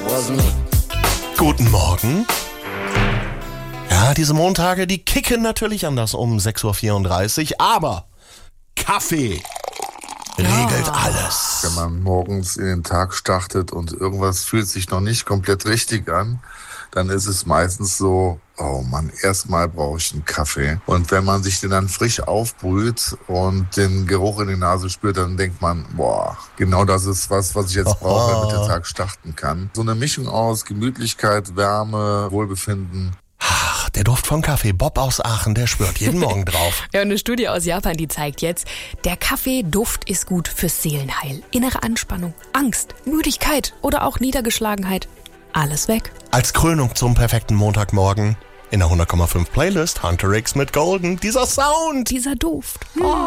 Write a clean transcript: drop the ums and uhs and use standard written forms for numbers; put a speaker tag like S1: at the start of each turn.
S1: Guten Morgen. Ja, diese Montage, die kicken natürlich anders um 6.34 Uhr, aber Kaffee regelt alles.
S2: Wenn man morgens in den Tag startet und irgendwas fühlt sich noch nicht komplett richtig an, dann ist es meistens so, oh Mann, erstmal brauche ich einen Kaffee. Und wenn man sich den dann frisch aufbrüht und den Geruch in die Nase spürt, dann denkt man, boah, genau das ist was ich jetzt brauche, damit der Tag starten kann. So eine Mischung aus Gemütlichkeit, Wärme, Wohlbefinden.
S1: Ach, der Duft von Kaffee. Bob aus Aachen, der schwört jeden Morgen drauf.
S3: Ja, und eine Studie aus Japan, die zeigt jetzt, der Kaffeeduft ist gut fürs Seelenheil. Innere Anspannung, Angst, Müdigkeit oder auch Niedergeschlagenheit. Alles weg.
S1: Als Krönung zum perfekten Montagmorgen in der 100,5 Playlist Hunter X mit Golden. Dieser Sound.
S3: Dieser Duft.